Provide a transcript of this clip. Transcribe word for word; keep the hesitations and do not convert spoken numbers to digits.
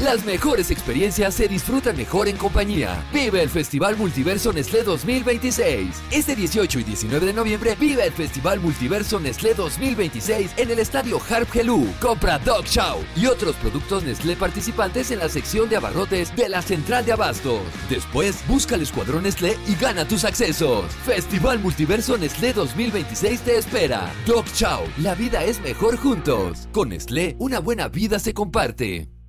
Las mejores experiencias se disfrutan mejor en compañía. Vive el Festival Multiverso Nestlé dos mil veintiséis. Este dieciocho y diecinueve de noviembre, vive el Festival Multiverso Nestlé dos mil veintiséis en el estadio Harp Helú. Compra Dog Chow y otros productos Nestlé participantes en la sección de abarrotes de la Central de Abastos. Después, busca el escuadrón Nestlé y gana tus accesos. Festival Multiverso Nestlé dos mil veintiséis te espera. Dog Chow, la vida es mejor juntos. Con Nestlé, una buena vida se comparte.